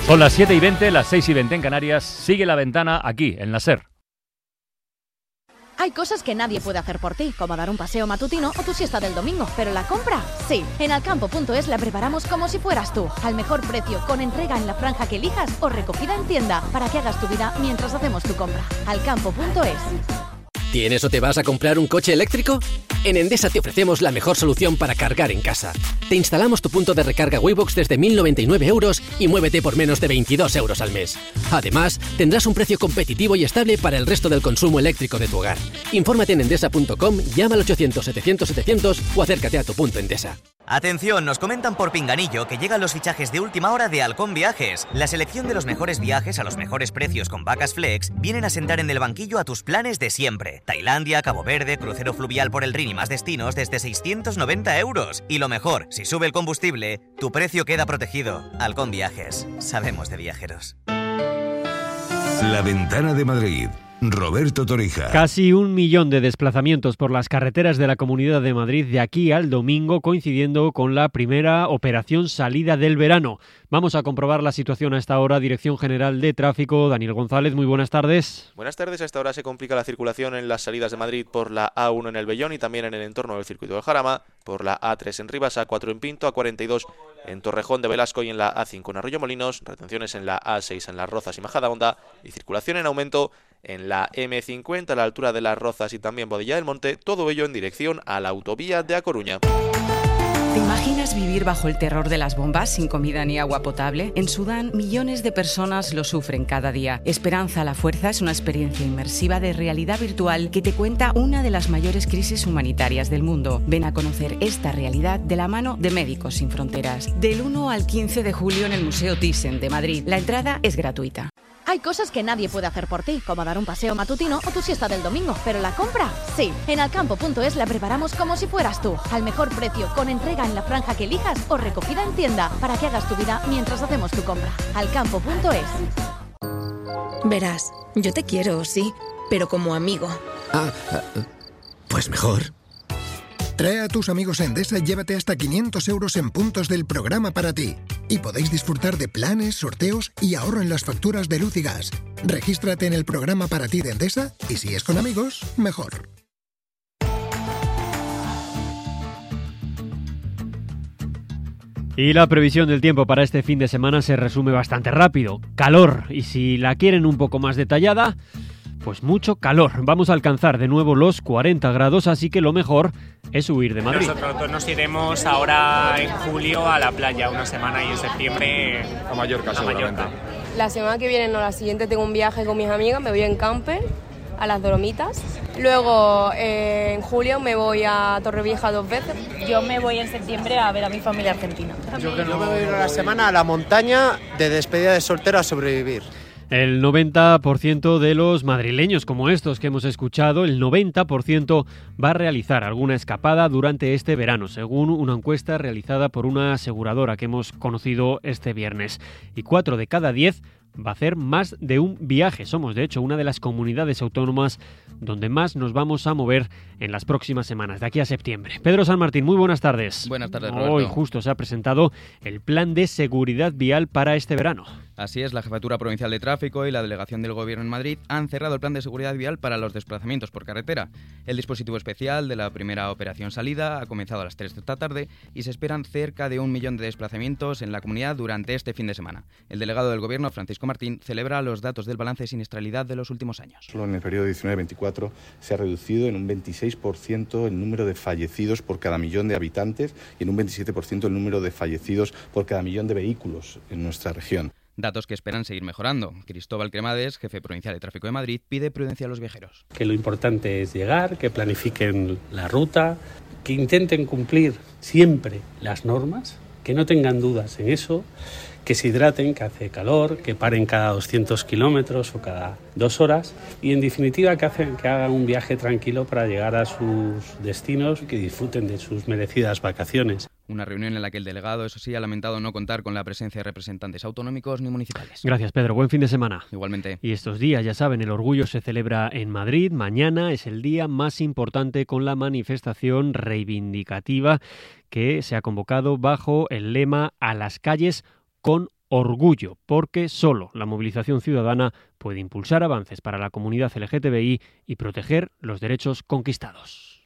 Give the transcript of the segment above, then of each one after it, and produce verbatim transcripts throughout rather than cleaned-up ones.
Son las siete y veinte, las seis y veinte en Canarias. Sigue La Ventana aquí, en la SER. Hay cosas que nadie puede hacer por ti, como dar un paseo matutino o tu siesta del domingo, pero la compra, sí. En alcampo punto es la preparamos como si fueras tú, al mejor precio, con entrega en la franja que elijas o recogida en tienda, para que hagas tu vida mientras hacemos tu compra. alcampo punto es. ¿Tienes o te vas a comprar un coche eléctrico? En Endesa te ofrecemos la mejor solución para cargar en casa. Te instalamos tu punto de recarga Waybox desde mil noventa y nueve euros y muévete por menos de veintidós euros al mes. Además, tendrás un precio competitivo y estable para el resto del consumo eléctrico de tu hogar. Infórmate en endesa punto com, llama al ochocientos setecientos setecientos o acércate a tu punto Endesa. Atención, nos comentan por Pinganillo que llegan los fichajes de última hora de Halcón Viajes. La selección de los mejores viajes a los mejores precios con vacas flex vienen a sentar en el banquillo a tus planes de siempre. Tailandia, Cabo Verde, crucero fluvial por el Rin y más destinos desde seiscientos noventa euros. Y lo mejor, si sube el combustible, tu precio queda protegido. Halcón Viajes. Sabemos de viajeros. La Ventana de Madrid. Roberto Torija. Casi un millón de desplazamientos por las carreteras de la Comunidad de Madrid de aquí al domingo, coincidiendo con la primera operación salida del verano. Vamos a comprobar la situación a esta hora. Dirección General de Tráfico, Daniel González, muy buenas tardes. Buenas tardes. A esta hora se complica la circulación en las salidas de Madrid por la A uno en el Vellón y también en el entorno del Circuito del Jarama, por la A tres en Rivas, A cuatro en Pinto, A cuarenta y dos en Torrejón de Velasco y en la A cinco en Arroyomolinos, retenciones en la A seis en Las Rozas y Majadahonda y circulación en aumento en la eme cincuenta a la altura de Las Rozas y también Boadilla del Monte, todo ello en dirección a la autovía de A Coruña. ¿Te imaginas vivir bajo el terror de las bombas sin comida ni agua potable? En Sudán, millones de personas lo sufren cada día. Esperanza a la Fuerza es una experiencia inmersiva de realidad virtual que te cuenta una de las mayores crisis humanitarias del mundo. Ven a conocer esta realidad de la mano de Médicos Sin Fronteras. Del uno al quince de julio en el Museo Thyssen de Madrid. La entrada es gratuita. Hay cosas que nadie puede hacer por ti, como dar un paseo matutino o tu siesta del domingo, pero la compra, sí. En alcampo punto es la preparamos como si fueras tú, al mejor precio, con entrega en la franja que elijas o recogida en tienda, para que hagas tu vida mientras hacemos tu compra. alcampo punto es. Verás, yo te quiero, sí, pero como amigo. Ah, pues mejor. Trae a tus amigos a Endesa y llévate hasta quinientos euros en puntos del programa para ti. Y podéis disfrutar de planes, sorteos y ahorro en las facturas de luz y gas. Regístrate en el programa para ti de Endesa y si es con amigos, mejor. Y la previsión del tiempo para este fin de semana se resume bastante rápido. Calor. Y si la quieren un poco más detallada, pues mucho calor. Vamos a alcanzar de nuevo los cuarenta grados, así que lo mejor es huir de Madrid. Nosotros nos iremos ahora en julio a la playa, una semana, y en septiembre a Mallorca, a Mallorca. La semana que viene, no, la siguiente, tengo un viaje con mis amigas, me voy en camper a las Dolomitas. Luego eh, en julio me voy a Torrevieja dos veces. Yo me voy en septiembre a ver a mi familia argentina. Yo, que no me voy a ir a la semana a la montaña de despedida de soltero a sobrevivir. El noventa por ciento de los madrileños como estos que hemos escuchado, el noventa por ciento va a realizar alguna escapada durante este verano, según una encuesta realizada por una aseguradora que hemos conocido este viernes. Y cuatro de cada diez va a hacer más de un viaje. Somos, de hecho, una de las comunidades autónomas donde más nos vamos a mover en las próximas semanas, de aquí a septiembre. Pedro San Martín, muy buenas tardes. Buenas tardes, Roberto. Hoy justo se ha presentado el plan de seguridad vial para este verano. Así es, la Jefatura Provincial de Tráfico y la Delegación del Gobierno en Madrid han cerrado el plan de seguridad vial para los desplazamientos por carretera. El dispositivo especial de la primera operación salida ha comenzado a las tres de esta tarde y se esperan cerca de un millón de desplazamientos en la comunidad durante este fin de semana. El delegado del Gobierno, Francisco Martín, celebra los datos del balance de siniestralidad de los últimos años. Solo en el periodo diecinueve veinticuatro se ha reducido en un veintiséis por ciento el número de fallecidos por cada millón de habitantes y en un veintisiete por ciento el número de fallecidos por cada millón de vehículos en nuestra región. Datos que esperan seguir mejorando. Cristóbal Cremades, jefe provincial de Tráfico de Madrid, pide prudencia a los viajeros. Que lo importante es llegar, que planifiquen la ruta, que intenten cumplir siempre las normas, que no tengan dudas en eso, que se hidraten, que hace calor, que paren cada doscientos kilómetros o cada dos horas y, en definitiva, que, hacen, que hagan un viaje tranquilo para llegar a sus destinos y que disfruten de sus merecidas vacaciones. Una reunión en la que el delegado, eso sí, ha lamentado no contar con la presencia de representantes autonómicos ni municipales. Gracias, Pedro. Buen fin de semana. Igualmente. Y estos días, ya saben, el orgullo se celebra en Madrid. Mañana es el día más importante con la manifestación reivindicativa que se ha convocado bajo el lema "A las calles con orgullo, porque solo la movilización ciudadana puede impulsar avances para la comunidad L G T B I y proteger los derechos conquistados.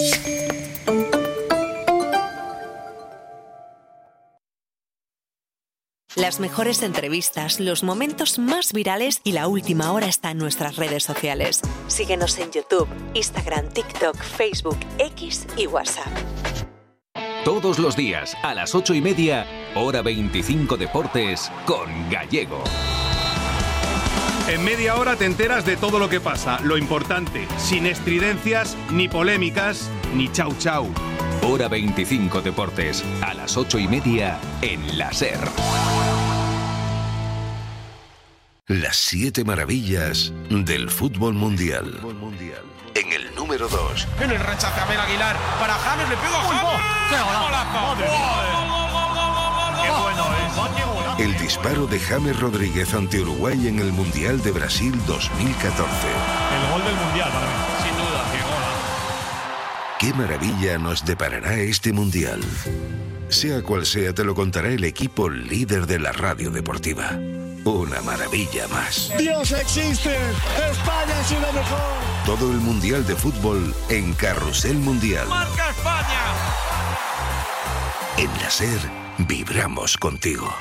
Las mejores entrevistas, los momentos más virales y la última hora está en nuestras redes sociales. Síguenos en YouTube, Instagram, TikTok, Facebook, X y WhatsApp. Todos los días, a las ocho y media, Hora veinticinco Deportes, con Gallego. En media hora te enteras de todo lo que pasa, lo importante, sin estridencias, ni polémicas, ni chau chau. Hora veinticinco Deportes, a las ocho y media, en la SER. Las siete maravillas del fútbol mundial. En el número dos. En el rechace a Abel Aguilar, para James, le pega a James. ¡Qué golazo! ¡Qué bueno es! El disparo de James Rodríguez ante Uruguay en el Mundial de Brasil dos mil catorce. El gol del Mundial para mí. Sin duda, qué gol. ¿Qué maravilla nos deparará este Mundial? Sea cual sea, te lo contará el equipo líder de la radio deportiva. Una maravilla más. ¡Dios existe! ¡España ha sido mejor! Todo el Mundial de Fútbol en Carrusel Mundial. ¡Marca España! En la SER, vibramos contigo.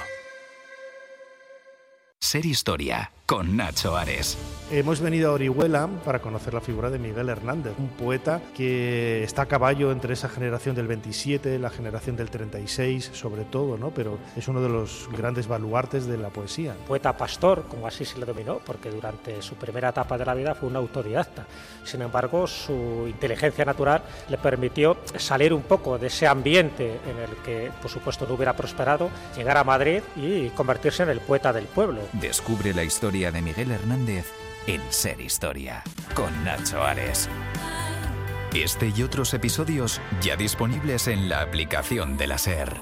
SER Historia, con Nacho Ares. Hemos venido a Orihuela para conocer la figura de Miguel Hernández, un poeta que está a caballo entre esa generación del veintisiete, la generación del treinta y seis, sobre todo, ¿no? Pero es uno de los grandes baluartes de la poesía. Poeta pastor, como así se le dominó, porque durante su primera etapa de la vida fue un autodidacta. Sin embargo, su inteligencia natural le permitió salir un poco de ese ambiente en el que, por supuesto, no hubiera prosperado, llegar a Madrid y convertirse en el poeta del pueblo. Descubre la historia de Miguel Hernández en SER Historia, con Nacho Ares. Este y otros episodios ya disponibles en la aplicación de la SER.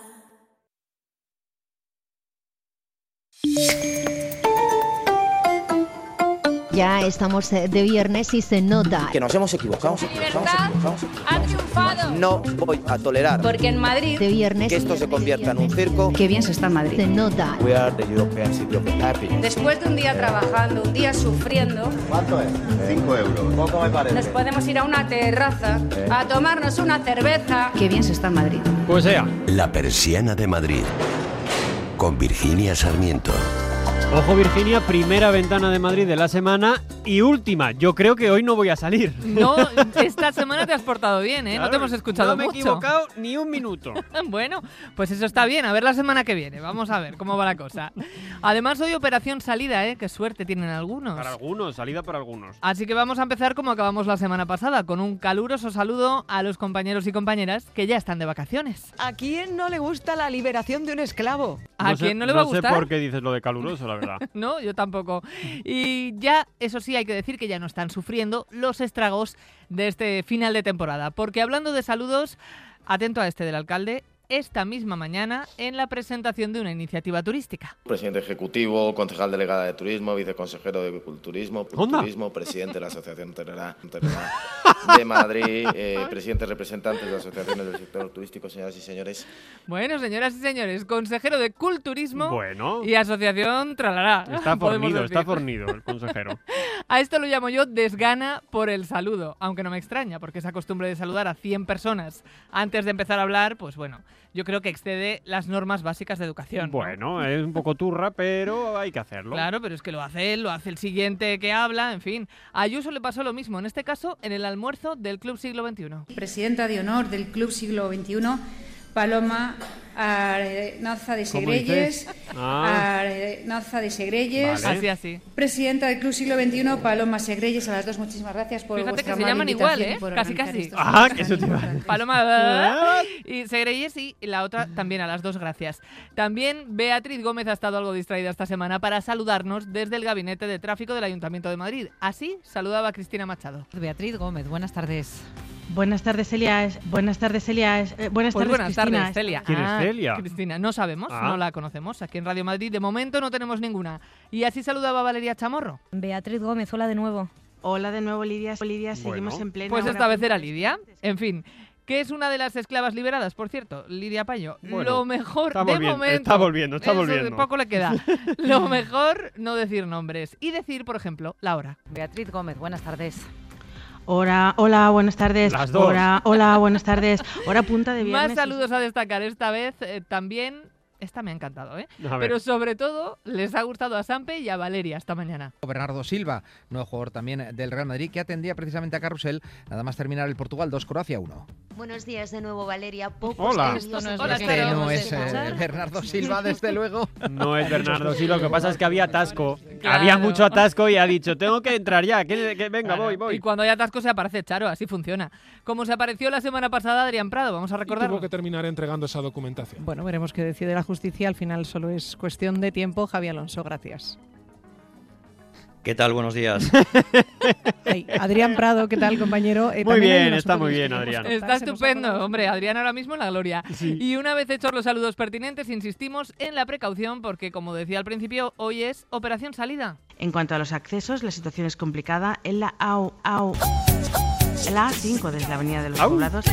Ya estamos de viernes y se nota que nos hemos equivocado. La libertad ha triunfado. No voy a tolerar porque en Madrid de viernes que esto se convierta en un circo. Qué bien se está en Madrid. Se nota. We are the European City of Happiness. Después de un día trabajando, un día sufriendo. ¿Cuánto es? Cinco euros. Poco me parece. Nos podemos ir a una terraza ¿Eh? a tomarnos una cerveza. Qué bien se está en Madrid. Pues sea. La Persiana de Madrid. Con Virginia Sarmiento. Ojo, Virginia, primera ventana de Madrid de la semana y última. Yo creo que hoy no voy a salir. No, esta semana te has portado bien, ¿eh? Claro, no te hemos escuchado mucho. No me he equivocado ni un minuto. Bueno, pues eso está bien. A ver la semana que viene. Vamos a ver cómo va la cosa. Además, hoy operación salida, ¿eh? Qué suerte tienen algunos. Para algunos, salida para algunos. Así que vamos a empezar como acabamos la semana pasada, con un caluroso saludo a los compañeros y compañeras que ya están de vacaciones. ¿A quién no le gusta la liberación de un esclavo? ¿A no quién sé, no le va a gustar? No sé por qué dices lo de caluroso, la verdad. No, yo tampoco. Y ya, eso sí, hay que decir que ya no están sufriendo los estragos de este final de temporada. Porque hablando de saludos, atento a este del alcalde, esta misma mañana en la presentación de una iniciativa turística. Presidente ejecutivo, concejal delegada de turismo, viceconsejero de culturismo, turismo, presidente de la Asociación Terera de Madrid, eh, presidentes representantes de asociaciones del sector turístico, señoras y señores. Bueno, señoras y señores, consejero de culturismo bueno, y asociación tralará. Está fornido, está fornido el consejero. A esto lo llamo yo desgana por el saludo, aunque no me extraña, porque esa costumbre de saludar a cien personas antes de empezar a hablar, pues bueno, yo creo que excede las normas básicas de educación. Bueno, ¿no? Es un poco turra, pero hay que hacerlo. Claro, pero es que lo hace él, lo hace el siguiente que habla, en fin. A Ayuso le pasó lo mismo, en este caso, en el almuerzo del Club Siglo veintiuno. Presidenta de honor del Club Siglo veintiuno, Paloma Arenaza de Segrelles. Ah. Arenaza de Segrelles. Vale. Así, así. Presidenta del Club Siglo veintiuno, Paloma Segrelles. A las dos, muchísimas gracias por Fíjate vuestra que se llaman igual, ¿eh? Casi, casi. Ah, que eso te iba. Paloma y Segrelles y la otra también, a las dos, gracias. También Beatriz Gómez ha estado algo distraída esta semana para saludarnos desde el Gabinete de Tráfico del Ayuntamiento de Madrid. Así saludaba a Cristina Machado. Beatriz Gómez, buenas tardes. Buenas tardes, Celia. Buenas tardes, Celia. Eh, buenas pues tardes, buenas Cristina. tardes, Celia. ¿Quién ah, es Celia? Cristina, no sabemos, ah. no la conocemos. Aquí en Radio Madrid, de momento, no tenemos ninguna. Y así saludaba a Valeria Chamorro. Beatriz Gómez, hola de nuevo. Hola de nuevo, Lidia. Lidia, seguimos bueno, en pleno. Pues esta vez era Lidia. En fin, que es una de las esclavas liberadas, por cierto, Lidia Payo. Bueno, lo mejor, está de volviendo, momento... Está volviendo, está eso volviendo. de poco le queda. Lo mejor, no decir nombres. Y decir, por ejemplo, la hora. Beatriz Gómez, buenas tardes. Hola, hola, buenas tardes. Las dos. Hola, hola, buenas tardes. Hora punta de viernes. Más saludos a destacar esta vez. Eh, también, esta me ha encantado, ¿eh? A ver. Pero sobre todo, les ha gustado a Sampe y a Valeria esta mañana. Bernardo Silva, nuevo jugador también del Real Madrid, que atendía precisamente a Carrusel, nada más terminar el Portugal dos, Croacia uno. Buenos días de nuevo, Valeria. Pocos Hola. nervios. Esto no es Hola, este no es eh, Bernardo Silva, desde luego. No es Bernardo Silva, lo que pasa es que había atasco. Claro. Había mucho atasco y ha dicho, tengo que entrar ya, que, que venga, Claro. voy, voy. Y cuando hay atasco se aparece Charo, así funciona. Como se apareció la semana pasada Adrián Prado, vamos a recordarlo. Tuvo que terminar entregando esa documentación. Bueno, veremos qué decide la justicia. Al final solo es cuestión de tiempo. Javi Alonso, gracias. ¿Qué tal? Buenos días. Hey, Adrián Prado, ¿qué tal, compañero? Eh, Muy también hay bien, un está asunto muy que bien, queremos Adrián. contar, Está se nos estupendo, hombre, Adrián ahora mismo en la gloria. Sí. Y una vez hechos los saludos pertinentes, insistimos en la precaución porque, como decía al principio, hoy es Operación Salida. En cuanto a los accesos, la situación es complicada en la A U, A U, en la A cinco desde la Avenida de los Au. Poblados.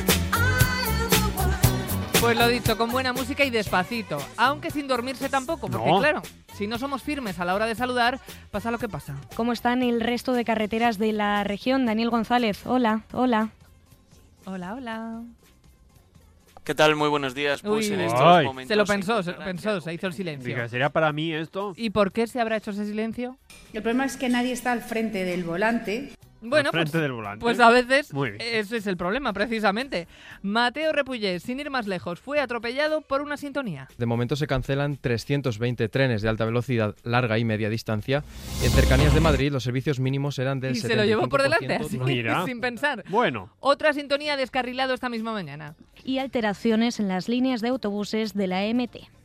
Pues lo dicho, con buena música y despacito, aunque sin dormirse tampoco, porque No. claro, si no somos firmes a la hora de saludar, pasa lo que pasa. ¿Cómo están el resto de carreteras de la región? Daniel González, hola, hola. Hola, hola. ¿Qué tal? Muy buenos días. Pues Uy, en estos Ay. momentos se lo pensó, se lo pensó, se hizo el silencio. Diga, ¿sería para mí esto? ¿Y por qué se habrá hecho ese silencio? El problema es que nadie está al frente del volante. Bueno, Al frente pues, del volante. pues a veces Muy bien. ese es el problema, precisamente. Mateo Repullés, sin ir más lejos, fue atropellado por una sintonía. De momento se cancelan trescientos veinte trenes de alta velocidad, larga y media distancia. En cercanías de Madrid los servicios mínimos eran del Y se lo llevó por delante, setenta y cinco por así, ciento. Mira. sin pensar. Bueno. Otra sintonía descarrilado esta misma mañana. Y alteraciones en las líneas de autobuses de la M T.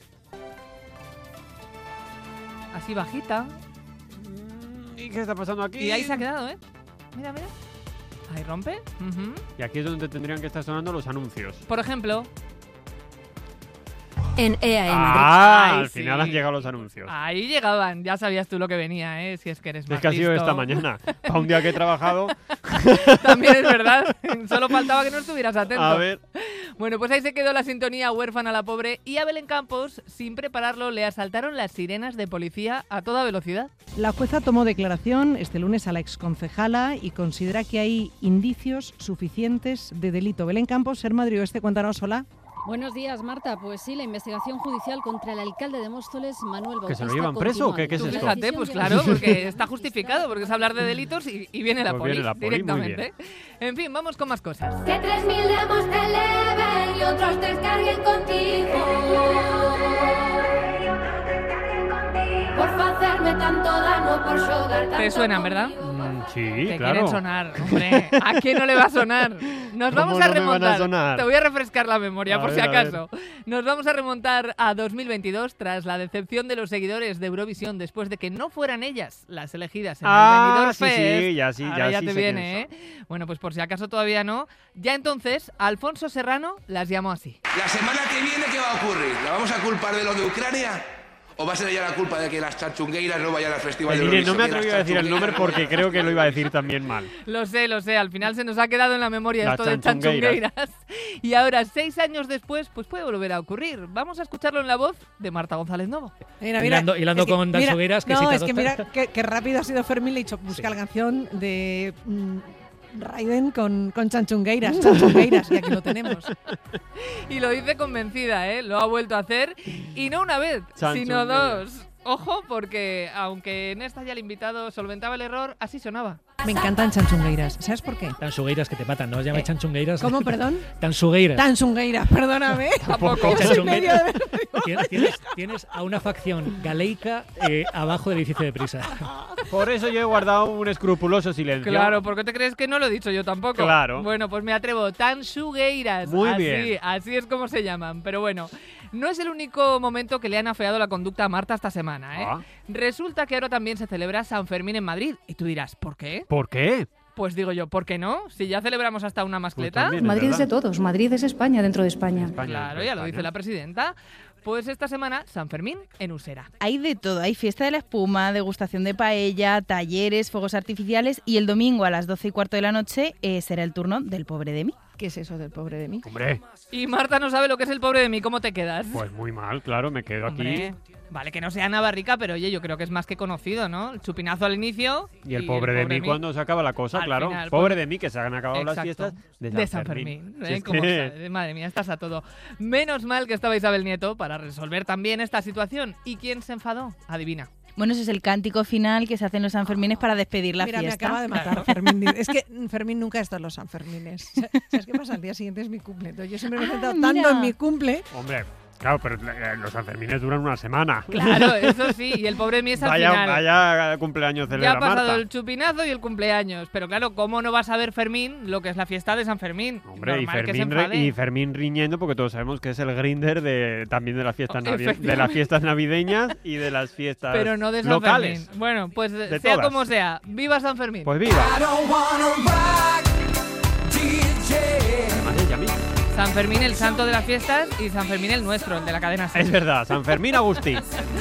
Así bajita. ¿Y qué está pasando aquí? Y ahí se ha quedado, ¿eh? Mira, mira. Ahí rompe. Ujú. Y aquí es donde tendrían que estar sonando los anuncios. Por ejemplo. En E A E Madrid. Ah, Ay, al sí. final han llegado los anuncios. Ahí llegaban. Ya sabías tú lo que venía, ¿eh? Si es que eres más Es que ha sido listo. esta mañana. Para un día que he trabajado. También es verdad. Solo faltaba que no estuvieras atento. A ver. Bueno, pues ahí se quedó la sintonía huérfana la pobre. Y a Belén Campos, sin prepararlo, le asaltaron las sirenas de policía a toda velocidad. La jueza tomó declaración este lunes a la exconcejala y considera que hay indicios suficientes de delito. Belén Campos, Ser Madrid Oeste, cuéntanos, hola. Buenos días, Marta. Pues sí, la investigación judicial contra el alcalde de Móstoles, Manuel Bautista, ¿Que se lo llevan preso o qué? ¿Qué es Tú esto? fíjate, pues claro, porque está justificado, porque es hablar de delitos y, y viene la Pues poli viene la poli, muy directamente. En fin, vamos con más cosas. Que tres mil demos te eleven y otros descarguen contigo. Por hacerme tanto daño, por xogar tanto. Te suenan, ¿verdad? Mm, sí, Te claro. quieren sonar, hombre. ¿A quién no le va a sonar? Nos ¿Cómo vamos a no me van a remontar. sonar? Te voy a refrescar la memoria, A por ver, si a acaso. Nos vamos a remontar a dos mil veintidós tras la decepción de los seguidores de Eurovisión después de que no fueran ellas las elegidas en Ah, el Benidorm sí, Fest. sí, ya sí, Ahora ya ya sí te sé viene, ¿eh? Bueno, pues por si acaso todavía no. Ya entonces, Alfonso Serrano las llamó así. La semana que viene, ¿qué va a ocurrir? ¿La vamos a culpar de lo de Ucrania? ¿O va a ser ya la culpa de que las chachungueiras no vayan al festival de Mire, Eurovisión? no me Que las atreví a decir el nombre chachungueiras porque creo que lo iba a decir también mal. Lo sé, lo sé. Al final se nos ha quedado en la memoria Las esto de chanchungueiras. chanchungueiras. Y ahora, seis años después, pues puede volver a ocurrir. Vamos a escucharlo en la voz de Marta González Novo. Mira, mira, hilando hilando es que, con Dan mira, Sogueras, que no, sí te es que adopta. mira qué qué rápido ha sido Fermín, le he dicho, busca la canción de mm, Raiden con, con Chanchungueiras, Chanchungueiras, y aquí lo tenemos. Y lo dice convencida, ¿eh? Lo ha vuelto a hacer. Y no una vez, sino Chanchungueiras. dos. Ojo, porque aunque en esta ya el invitado solventaba el error, así sonaba. Me encantan Chanchungueiras, ¿sabes por qué? Tansugueiras que te matan, ¿no? Os llamáis Eh, chanchungueiras. ¿cómo, perdón? Tansugueiras. Tanchungueiras, perdóname. Tampoco. Yo soy medio de- Tienes, tienes, tienes a una facción galeica eh, abajo del edificio de prisa. Por eso yo he guardado un escrupuloso silencio. Claro, ¿por qué te crees que no lo he dicho yo tampoco? Claro. Bueno, pues me atrevo. Tansugueiras. Muy así, bien. Así es como se llaman. Pero bueno, no es el único momento que le han afeado la conducta a Marta esta semana, ¿eh? Ah. Resulta que ahora también se celebra San Fermín en Madrid. Y tú dirás, ¿por qué? ¿Por qué? Pues digo yo, ¿por qué no? Si ya celebramos hasta una mascleta. Madrid es de todos, Madrid es España dentro de España. Claro, ya lo dice la presidenta. Pues esta semana, San Fermín en Usera. Hay de todo, hay fiesta de la espuma, degustación de paella, talleres, fuegos artificiales y el domingo a las doce y cuarto de la noche eh, será el turno del Pobre de mí. ¿Qué es eso del Pobre de mí? Hombre. Y Marta no sabe lo que es el Pobre de mí, ¿cómo te quedas? Pues muy mal, claro, me quedo Hombre, aquí. Vale, que no sea Navarrica, pero oye, yo creo que es más que conocido, ¿no? El chupinazo al inicio. Y el pobre, y el pobre de mí cuando se acaba la cosa, claro. Final, pobre pues, de mí que se han acabado exacto, las fiestas de San, de San Fermín. Fermín. ¿Eh? ¿Cómo que... sabe? Madre mía, estás a todo. Menos mal que estaba Isabel Nieto para resolver también esta situación. ¿Y quién se enfadó? Adivina. Bueno, ese es el cántico final que se hace en los Sanfermines para despedir la Mira, fiesta. Mira, me acaba de matar Fermín. Es que Fermín nunca está en los Sanfermines. ¿Sabes qué pasa? Al día siguiente es mi cumple. Entonces yo siempre me he sentado ah, tanto en mi cumple. Hombre, claro, pero los Sanfermines duran una semana. Claro, eso sí. Y el Pobre de mí es al vaya, final. Vaya cumpleaños celebra Ya ha pasado Marta. El chupinazo y el cumpleaños. Pero claro, ¿cómo no vas a ver Fermín lo que es la fiesta de San Fermín? Hombre, y Normal Fermín, que se y Fermín riñendo porque todos sabemos que es el grinder de, también de las fiestas navi- de las fiestas navideñas y de las fiestas Pero no de San locales. Fermín. Bueno, pues de sea todas. como sea, ¡viva San Fermín! Pues viva. San Fermín, el santo de las fiestas, y San Fermín, el nuestro, el de la cadena SER. Es verdad, San Fermín Agustí.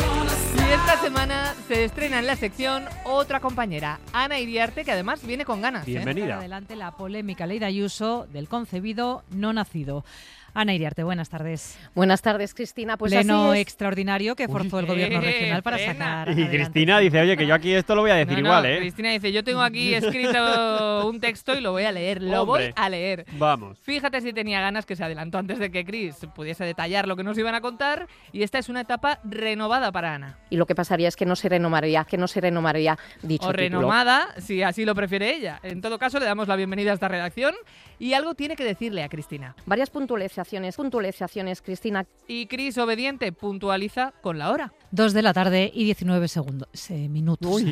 Y esta semana se estrena en la sección otra compañera, Ana Iriarte, que además viene con ganas. Bienvenida. ¿eh? Adelante la polémica ley de Ayuso del concebido no nacido. Ana Iriarte, buenas tardes. Buenas tardes, Cristina. Pues Pleno así es. extraordinario que forzó Uy, el gobierno eh, regional para frena. sacar Y adelante. Cristina dice, oye, que yo aquí esto lo voy a decir No, no, igual, ¿eh? Cristina dice, yo tengo aquí escrito un texto y lo voy a leer, lo Hombre, voy a leer. Vamos. Fíjate si tenía ganas, que se adelantó antes de que Cris pudiese detallar lo que nos iban a contar, y esta es una etapa renovada para Ana. Y lo que pasaría es que no se renovaría, que no se renovaría dicho O título. renomada, si así lo prefiere ella. En todo caso, le damos la bienvenida a esta redacción y algo tiene que decirle a Cristina. Varias puntualizaciones, puntualizaciones, Cristina. Y Cris, obediente, puntualiza con la hora. Dos de la tarde y diecinueve segundos, eh, minutos. Uy,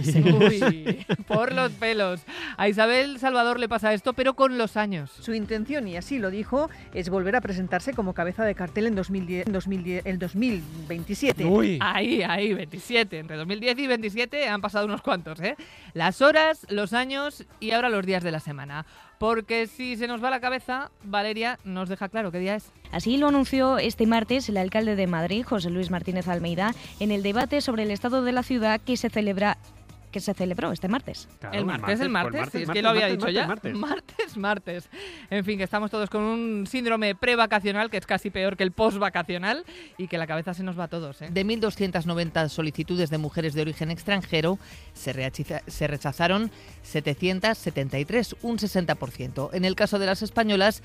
uy, por los pelos. A Isabel Salvador le pasa esto, pero con los años. Su intención, y así lo dijo, es volver a presentarse como cabeza de cartel en dos mil diez, dos mil diez, el dos mil veintisiete. Uy. Ahí, ahí, veintisiete. Entre dos mil diez y veintisiete han pasado unos cuantos, ¿eh? Las horas, los años y ahora los días de la semana. Porque si se nos va la cabeza, Valeria nos deja claro qué día es. Así lo anunció este martes el alcalde de Madrid, José Luis Martínez Almeida, en el debate sobre el estado de la ciudad que se celebra que se celebró este martes. Claro, el martes, el martes, el martes, sí, es martes, que lo había martes, dicho martes, ya. Martes. martes, martes. En fin, que estamos todos con un síndrome prevacacional que es casi peor que el postvacacional y que la cabeza se nos va a todos, ¿eh? De mil doscientas noventa solicitudes de mujeres de origen extranjero, se, rechaza, se rechazaron setecientas setenta y tres, un sesenta por ciento. En el caso de las españolas,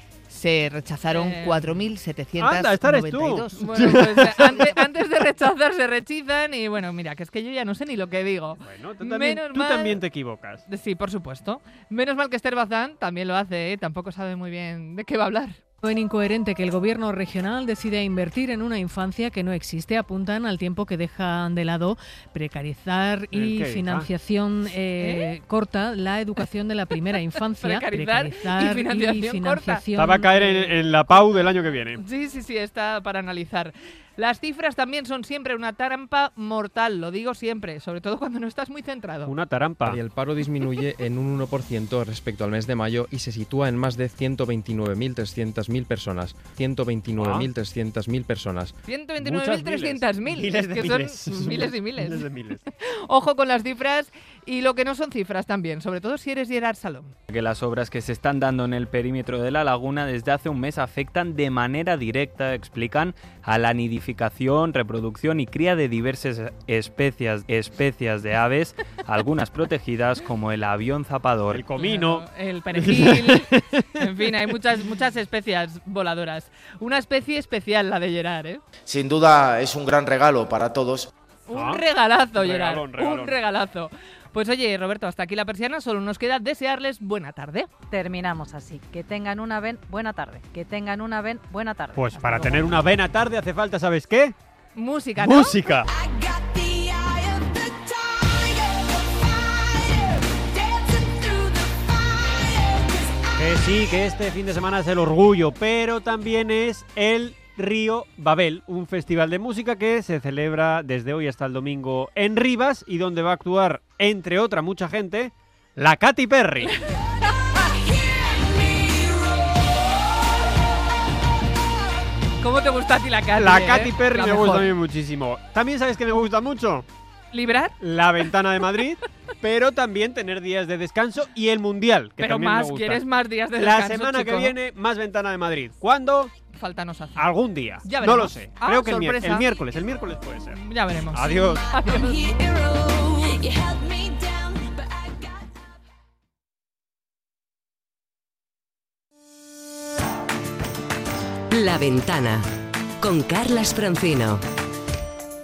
se rechazaron eh... cuatro mil setecientos noventa y dos. Bueno, pues antes, antes de rechazar se rechizan y bueno, mira, que es que yo ya no sé ni lo que digo. Bueno, tú, también, tú mal... también te equivocas. Sí, por supuesto. Menos mal que Esther Bazán también lo hace, ¿eh? Tampoco sabe muy bien de qué va a hablar. Es incoherente que el gobierno regional decida invertir en una infancia que no existe. Apuntan al tiempo que dejan de lado precarizar y financiación eh, ¿Eh? corta la educación de la primera infancia. precarizar, precarizar y financiación, y financiación corta. Va a caer en, en la P A U del año que viene. Sí, sí, sí, está para analizar. Las cifras también son siempre una trampa mortal, lo digo siempre, sobre todo cuando no estás muy centrado. Una trampa. Y el paro disminuye en un uno por ciento respecto al mes de mayo y se sitúa en más de ciento veintinueve mil trescientas mil personas. ciento veintinueve mil trescientas mil personas. ciento veintinueve mil trescientas mil. Miles de que miles. Son miles y miles. miles de miles. Ojo con las cifras y lo que no son cifras también, sobre todo si eres Gerard Salom. Que las obras que se están dando en el perímetro de la laguna desde hace un mes afectan de manera directa, explican, a la nidificación, reproducción y cría de diversas especies, especies de aves, algunas protegidas como el avión zapador, el comino, bueno, el perejil, en fin, hay muchas muchas especies voladoras. Una especie especial la de Gerard, ¿eh? Sin duda es un gran regalo para todos. Un ¿Ah? regalazo, un Gerard, regalón, regalón. un regalazo. Pues oye, Roberto, hasta aquí la persiana, solo nos queda desearles buena tarde. Terminamos así. Que tengan una ven, buena tarde. Que tengan una ven, buena tarde. Pues hasta para luego. tener una buena tarde hace falta, ¿sabes qué? Música, ¿no? Música. Que sí, que este fin de semana es el orgullo, pero también es el Río Babel, un festival de música que se celebra desde hoy hasta el domingo en Rivas y donde va a actuar, entre otra mucha gente, la Katy Perry. ¿Cómo te gusta a ti la Katy? La eh? Katy Perry La me mejor. gusta a mí muchísimo. También sabes que me gusta mucho ¿Librar? la Ventana de Madrid, pero también tener días de descanso y el Mundial, que Pero también me más, gusta. ¿quieres más días de La descanso, semana chico? que viene, más Ventana de Madrid. ¿Cuándo? Falta nos hace. Algún día. Ya no veremos. lo sé. Ah, Creo que el, mier- sorpresa. el miércoles. El miércoles puede ser. Ya veremos. Adiós. La Ventana con Carlas Francino.